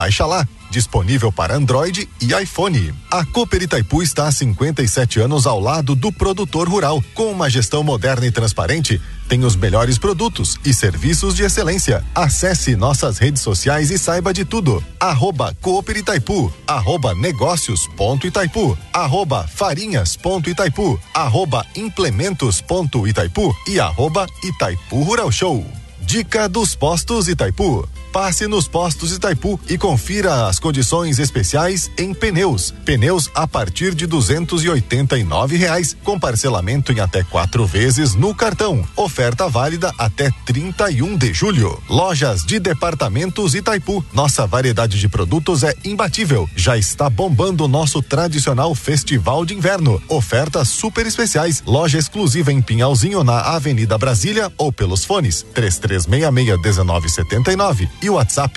Baixa lá, disponível para Android e iPhone. A Cooper Itaipu está há 57 anos ao lado do produtor rural, com uma gestão moderna e transparente. Tem os melhores produtos e serviços de excelência. Acesse nossas redes sociais e saiba de tudo. @Cooper Itaipu, @negócios.itaipu, @farinhas.itaipu, @implementos.itaipu e @Itaipu Rural Show. Dica dos postos Itaipu. Passe nos postos Itaipu e confira as condições especiais em pneus. Pneus a partir de R$ 289, com parcelamento em até 4 vezes no cartão. Oferta válida até 31 de julho. Lojas de departamentos Itaipu. Nossa variedade de produtos é imbatível. Já está bombando o nosso tradicional festival de inverno. Ofertas super especiais. Loja exclusiva em Pinhalzinho, na Avenida Brasília, ou pelos fones 3366-1979. E o WhatsApp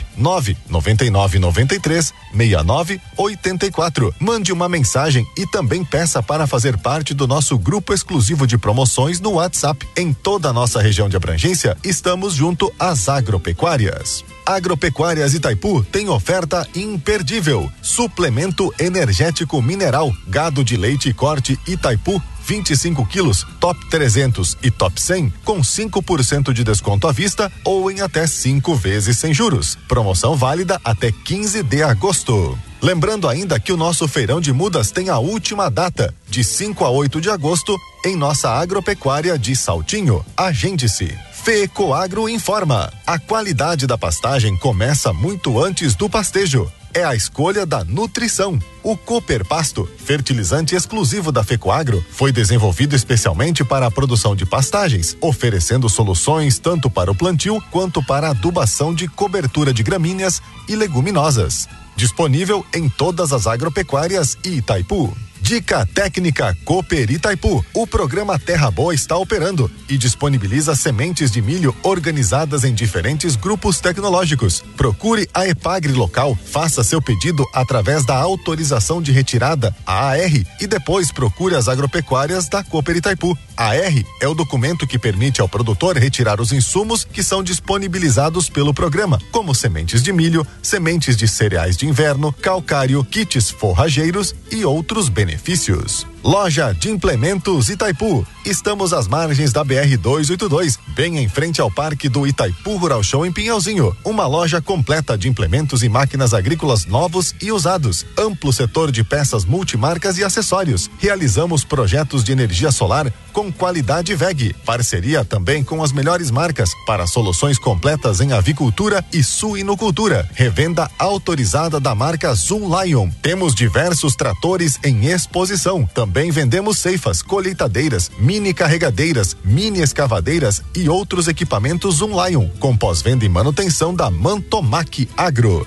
99993-6984. Mande uma mensagem e também peça para fazer parte do nosso grupo exclusivo de promoções no WhatsApp. Em toda a nossa região de abrangência, estamos junto às agropecuárias. Agropecuárias Itaipu tem oferta imperdível. Suplemento energético mineral, gado de leite corte Itaipu, 25 quilos, top 300 e top 100, com 5% de desconto à vista ou em até 5 vezes sem juros. Promoção válida até 15 de agosto. Lembrando ainda que o nosso feirão de mudas tem a última data, de 5 a 8 de agosto, em nossa agropecuária de Saltinho. Agende-se. FECOAGRO informa: a qualidade da pastagem começa muito antes do pastejo. É a escolha da nutrição. O Cooper Pasto, fertilizante exclusivo da FECOAGRO, foi desenvolvido especialmente para a produção de pastagens, oferecendo soluções tanto para o plantio quanto para a adubação de cobertura de gramíneas e leguminosas. Disponível em todas as agropecuárias e Itaipu. Dica técnica Cooper Itaipu. O programa Terra Boa está operando e disponibiliza sementes de milho organizadas em diferentes grupos tecnológicos. Procure a EPAGRE local, faça seu pedido através da autorização de retirada, a AR, e depois procure as agropecuárias da Cooper Itaipu. A AR é o documento que permite ao produtor retirar os insumos que são disponibilizados pelo programa, como sementes de milho, sementes de cereais de inverno, calcário, kits forrageiros e outros benefícios. Loja de Implementos Itaipu. Estamos às margens da BR-282, bem em frente ao Parque do Itaipu Rural Show em Pinhalzinho. Uma loja completa de implementos e máquinas agrícolas novos e usados. Amplo setor de peças multimarcas e acessórios. Realizamos projetos de energia solar com qualidade WEG. Parceria também com as melhores marcas para soluções completas em avicultura e suinocultura. Revenda autorizada da marca Zoom Lion. Temos diversos tratores em exposição. Também vendemos ceifas, colheitadeiras, mini carregadeiras, mini escavadeiras e outros equipamentos Zoom Lion, com pós-venda e manutenção da Mantomac Agro.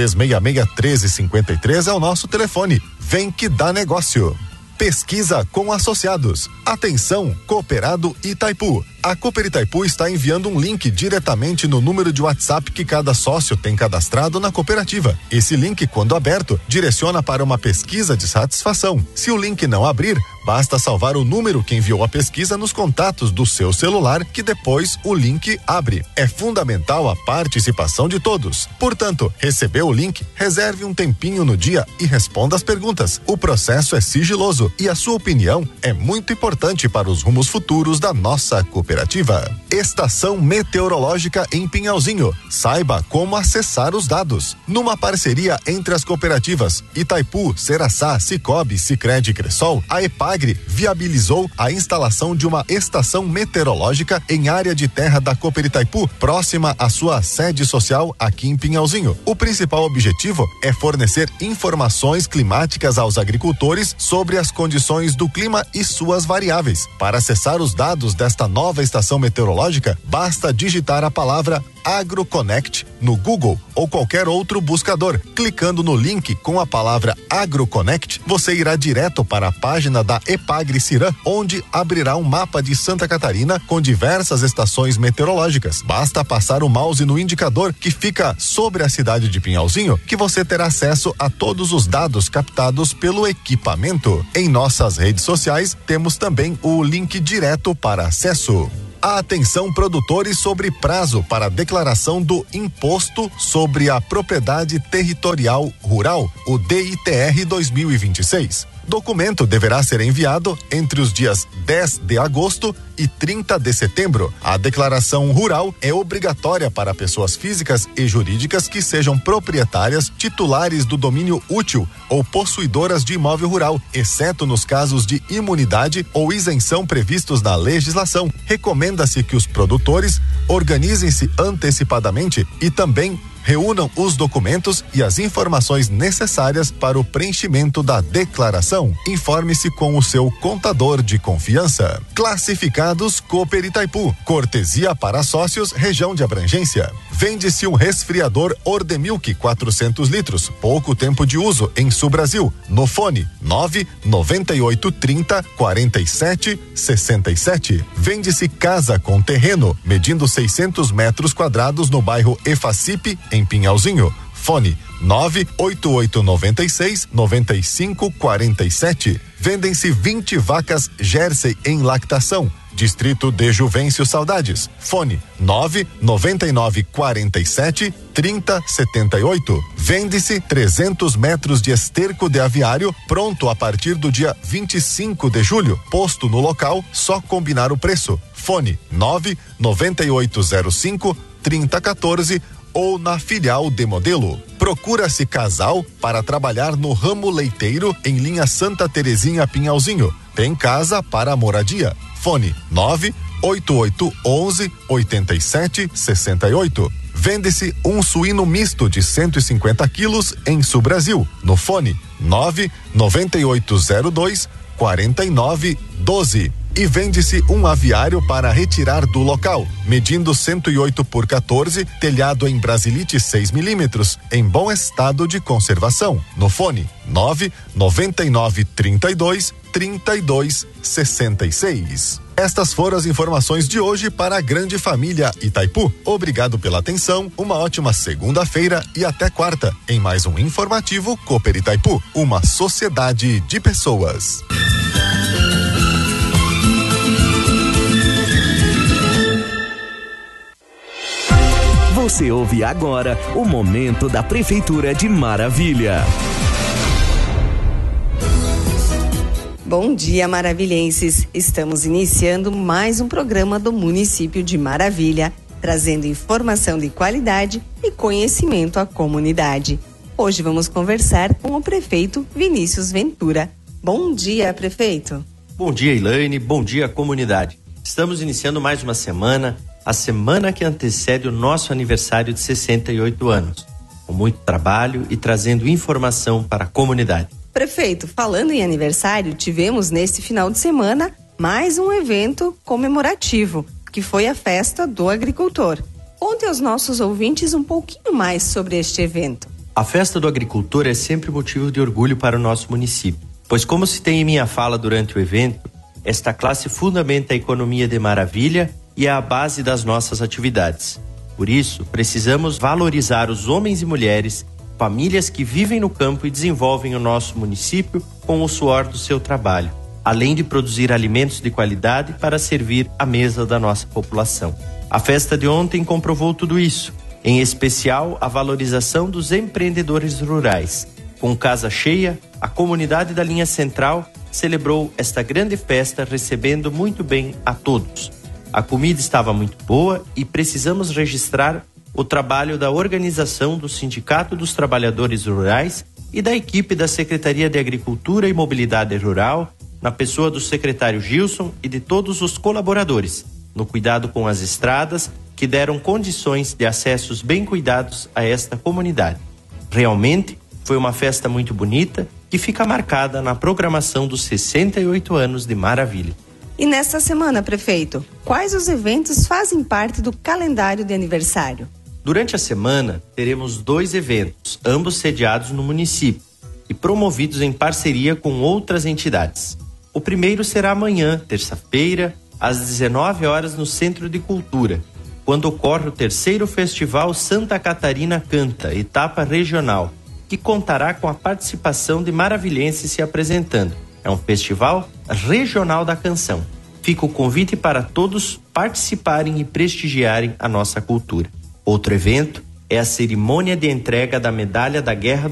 3366-1353 é o nosso telefone. Vem que dá negócio. Pesquisa com associados. Atenção, Cooperado Itaipu. A Cooper Itaipu está enviando um link diretamente no número de WhatsApp que cada sócio tem cadastrado na cooperativa. Esse link, quando aberto, direciona para uma pesquisa de satisfação. Se o link não abrir, basta salvar o número que enviou a pesquisa nos contatos do seu celular, que depois o link abre. É fundamental a participação de todos. Portanto, recebeu o link, reserve um tempinho no dia e responda as perguntas. O processo é sigiloso e a sua opinião é muito importante para os rumos futuros da nossa cooperativa. Estação Meteorológica em Pinhalzinho. Saiba como acessar os dados. Numa parceria entre as cooperativas Itaipu, Ceraçá, Cicobi, Sicredi e Cressol, a EPAGRE viabilizou a instalação de uma estação meteorológica em área de terra da Cooper Itaipu, próxima à sua sede social aqui em Pinhalzinho. O principal objetivo é fornecer informações climáticas aos agricultores sobre as condições do clima e suas variáveis. Para acessar os dados desta nova estação meteorológica, basta digitar a palavra AgroConnect no Google ou qualquer outro buscador. Clicando no link com a palavra AgroConnect, você irá direto para a página da EPAGRE Cirã, onde abrirá um mapa de Santa Catarina com diversas estações meteorológicas. Basta passar o mouse no indicador que fica sobre a cidade de Pinhalzinho, que você terá acesso a todos os dados captados pelo equipamento. Em nossas redes sociais, temos também o link direto para acesso. Atenção, produtores, sobre prazo para declaração do Imposto sobre a Propriedade Territorial Rural, o DITR 2026. Documento deverá ser enviado entre os dias 10 de agosto e 30 de setembro. A declaração rural é obrigatória para pessoas físicas e jurídicas que sejam proprietárias, titulares do domínio útil ou possuidoras de imóvel rural, exceto nos casos de imunidade ou isenção previstos na legislação. Recomenda-se que os produtores organizem-se antecipadamente e também reúnam os documentos e as informações necessárias para o preenchimento da declaração. Informe-se com o seu contador de confiança. Classificados Cooper Itaipu. Cortesia para sócios, região de abrangência. Vende-se um resfriador Ordemilk 400 litros, pouco tempo de uso, em Sul Brasil. No fone 99830 47 67. Vende-se casa com terreno, medindo 600 metros quadrados no bairro Efacip, em Pinhalzinho. Fone 98896 9547. Vendem-se 20 vacas Jersey em lactação. Distrito de Juvencio Saudades. Fone 99947 3078. Vende-se 300 metros de esterco de aviário pronto a partir do dia 25 de julho. Posto no local, só combinar o preço. Fone 99805 3014 ou na filial de Modelo. Procura-se casal para trabalhar no ramo leiteiro em linha Santa Terezinha Pinhalzinho. Tem casa para moradia. Fone 98811 8768. Vende-se um suíno misto de 150 quilos em Sul Brasil. No fone 99802 4912. E vende-se um aviário para retirar do local, medindo 108 por 14, telhado em brasilite 6 milímetros, em bom estado de conservação. No fone 99932 3266. Estas foram as informações de hoje para a grande família Itaipu. Obrigado pela atenção, uma ótima segunda-feira e até quarta, em mais um informativo Cooper Itaipu, uma sociedade de pessoas. Você ouve agora o Momento da Prefeitura de Maravilha. Bom dia, maravilhenses! Estamos iniciando mais um programa do município de Maravilha, trazendo informação de qualidade e conhecimento à comunidade. Hoje vamos conversar com o prefeito Vinícius Ventura. Bom dia, prefeito! Bom dia, Elaine. Bom dia, comunidade. Estamos iniciando mais uma semana, a semana que antecede o nosso aniversário de 68 anos, com muito trabalho e trazendo informação para a comunidade. Prefeito, falando em aniversário, tivemos neste final de semana mais um evento comemorativo, que foi a Festa do Agricultor. Conte aos nossos ouvintes um pouquinho mais sobre este evento. A Festa do Agricultor é sempre motivo de orgulho para o nosso município, pois, como citei em minha fala durante o evento, esta classe fundamenta a economia de Maravilha e é a base das nossas atividades. Por isso, precisamos valorizar os homens e mulheres, famílias que vivem no campo e desenvolvem o nosso município com o suor do seu trabalho, além de produzir alimentos de qualidade para servir à mesa da nossa população. A festa de ontem comprovou tudo isso, em especial a valorização dos empreendedores rurais. Com casa cheia, a comunidade da linha central celebrou esta grande festa recebendo muito bem a todos. A comida estava muito boa e precisamos registrar o trabalho da organização do Sindicato dos Trabalhadores Rurais e da equipe da Secretaria de Agricultura e Mobilidade Rural, na pessoa do secretário Gilson e de todos os colaboradores, no cuidado com as estradas, que deram condições de acessos bem cuidados a esta comunidade. Realmente, foi uma festa muito bonita que fica marcada na programação dos 68 anos de Maravilha. E nesta semana, prefeito, quais os eventos fazem parte do calendário de aniversário? Durante a semana, teremos 2 eventos, ambos sediados no município e promovidos em parceria com outras entidades. O primeiro será amanhã, terça-feira, às 19 horas no Centro de Cultura, quando ocorre o 3º Festival Santa Catarina Canta, etapa regional, que contará com a participação de maravilhenses se apresentando. É um festival regional da canção. fica o convite para todos participarem e prestigiarem a nossa cultura. Outro evento é a cerimônia de entrega da Medalha da Guerra